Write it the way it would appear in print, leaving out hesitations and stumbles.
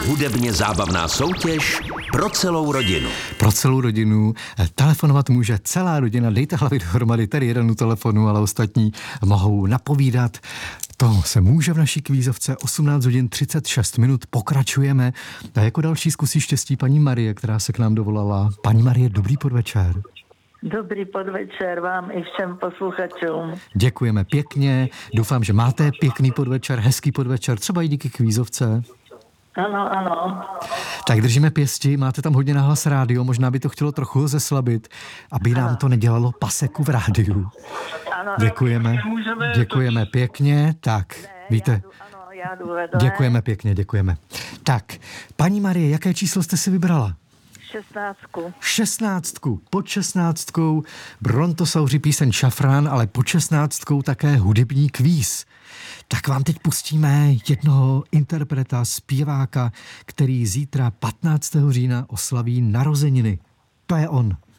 Hudebně zábavná soutěž pro celou rodinu. Pro celou rodinu. Telefonovat může celá rodina. Dejte hlavy dohromady, tady jeden u telefonu, ale ostatní mohou napovídat. To se může v naší kvízovce 18 hodin 36 minut. Pokračujeme. A jako další zkusí štěstí paní Marie, která se k nám dovolala. Paní Marie, dobrý podvečer. Dobrý podvečer vám i všem posluchačům. Děkujeme pěkně. Doufám, že máte pěkný podvečer, hezký podvečer, třeba i díky kvízovce. Ano. Tak držíme pěsti, máte tam hodně nahlas rádio, možná by to chtělo trochu zeslabit, aby nám to nedělalo paseku v rádiu. Ano. Děkujeme pěkně, tak víte, Já jdu vedle. děkujeme. Tak, paní Marie, jaké číslo jste si vybrala? 16. 16. Pod 16. Brontosauři píseň Šafrán, ale pod 16. také hudební kvíz. Tak vám teď pustíme jednoho interpreta, zpěváka, který zítra 15. října oslaví narozeniny. To je on.